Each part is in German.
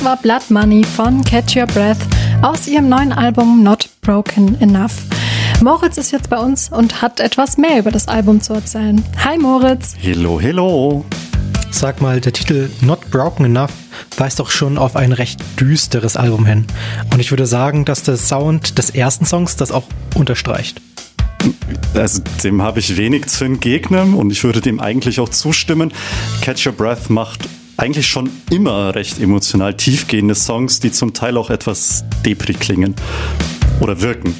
war Blood Money von Catch Your Breath aus ihrem neuen Album Not Broken Enough. Moritz ist jetzt bei uns und hat etwas mehr über das Album zu erzählen. Hi Moritz. Hello, hello. Sag mal, der Titel Not Broken Enough weist doch schon auf ein recht düsteres Album hin. Und ich würde sagen, dass der Sound des ersten Songs das auch unterstreicht. Also dem habe ich wenig zu entgegnen und ich würde dem eigentlich auch zustimmen. Catch Your Breath macht eigentlich schon immer recht emotional tiefgehende Songs, die zum Teil auch etwas depri klingen oder wirken.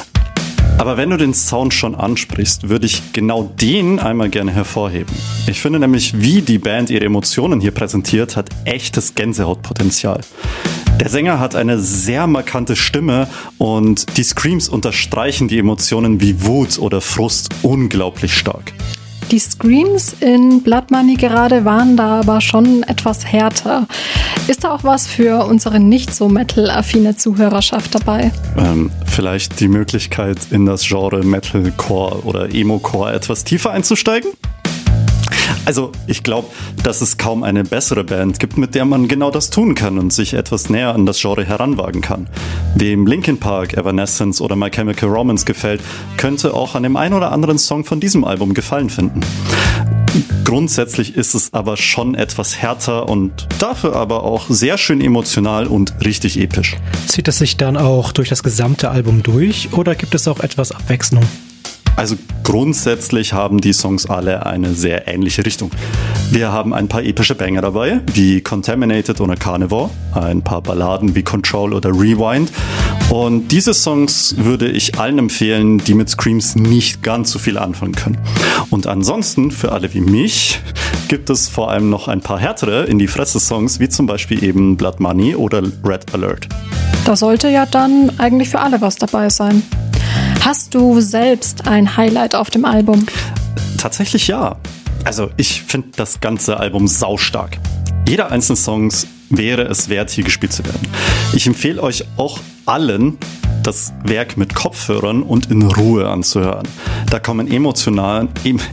Aber wenn du den Sound schon ansprichst, würde ich genau den einmal gerne hervorheben. Ich finde nämlich, wie die Band ihre Emotionen hier präsentiert, hat echtes Gänsehautpotenzial. Der Sänger hat eine sehr markante Stimme und die Screams unterstreichen die Emotionen wie Wut oder Frust unglaublich stark. Die Screams in Blood Money gerade waren da aber schon etwas härter. Ist da auch was für unsere nicht so Metal-affine Zuhörerschaft dabei? Vielleicht die Möglichkeit, in das Genre Metalcore oder Emo-Core etwas tiefer einzusteigen? Also ich glaube, dass es kaum eine bessere Band gibt, mit der man genau das tun kann und sich etwas näher an das Genre heranwagen kann. Wem Linkin Park, Evanescence oder My Chemical Romance gefällt, könnte auch an dem einen oder anderen Song von diesem Album Gefallen finden. Grundsätzlich ist es aber schon etwas härter und dafür aber auch sehr schön emotional und richtig episch. Zieht es sich dann auch durch das gesamte Album durch oder gibt es auch etwas Abwechslung? Also grundsätzlich haben die Songs alle eine sehr ähnliche Richtung. Wir haben ein paar epische Banger dabei, wie Contaminated oder Carnivore, ein paar Balladen wie Control oder Rewind. Und diese Songs würde ich allen empfehlen, die mit Screams nicht ganz so viel anfangen können. Und ansonsten, für alle wie mich, gibt es vor allem noch ein paar härtere In-die-Fresse-Songs, wie zum Beispiel eben Blood Money oder Red Alert. Da sollte ja dann eigentlich für alle was dabei sein. Hast du selbst ein Highlight auf dem Album? Tatsächlich ja. Also ich finde das ganze Album saustark. Jeder einzelne Song wäre es wert, hier gespielt zu werden. Ich empfehle euch auch allen, das Werk mit Kopfhörern und in Ruhe anzuhören. Da kommen Emotionen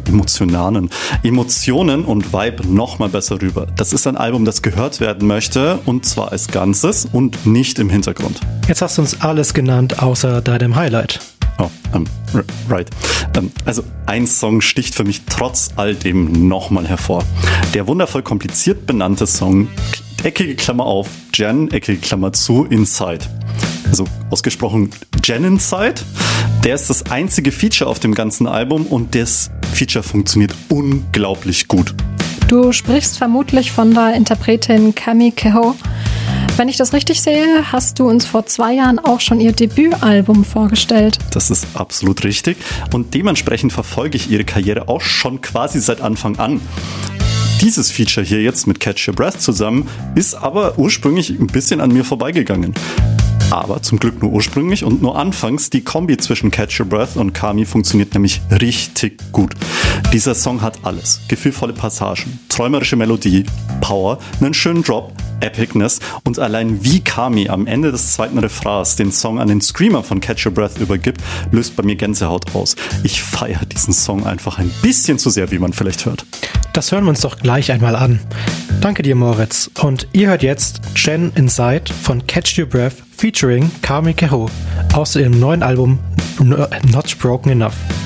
und Vibe nochmal besser rüber. Das ist ein Album, das gehört werden möchte und zwar als Ganzes und nicht im Hintergrund. Jetzt hast du uns alles genannt, außer deinem Highlight. Oh, right. Also ein Song sticht für mich trotz all dem nochmal hervor. Der wundervoll kompliziert benannte Song, eckige Klammer auf, Jen, eckige Klammer zu, Inside. Also ausgesprochen Jen Inside. Der ist das einzige Feature auf dem ganzen Album und das Feature funktioniert unglaublich gut. Du sprichst vermutlich von der Interpretin Cami Kehoe. Wenn ich das richtig sehe, hast du uns vor 2 Jahren auch schon ihr Debütalbum vorgestellt. Das ist absolut richtig und dementsprechend verfolge ich ihre Karriere auch schon quasi seit Anfang an. Dieses Feature hier jetzt mit Catch Your Breath zusammen ist aber ursprünglich ein bisschen an mir vorbeigegangen. Aber zum Glück nur ursprünglich und nur anfangs. Die Kombi zwischen Catch Your Breath und Cami funktioniert nämlich richtig gut. Dieser Song hat alles. Gefühlvolle Passagen, träumerische Melodie, Power, einen schönen Drop, Epicness und allein wie Cami am Ende des zweiten Refrains den Song an den Screamer von Catch Your Breath übergibt, löst bei mir Gänsehaut aus. Ich feiere diesen Song einfach ein bisschen zu sehr, wie man vielleicht hört. Das hören wir uns doch gleich einmal an. Danke dir, Moritz. Und ihr hört jetzt Jen Inside von Catch Your Breath featuring Cami Kehoe aus ihrem neuen Album Not Broken Enough.